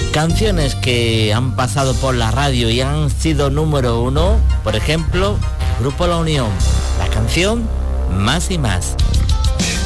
Canciones que han pasado por la radio y han sido número 1, por ejemplo, Grupo La Unión, la canción Más y Más.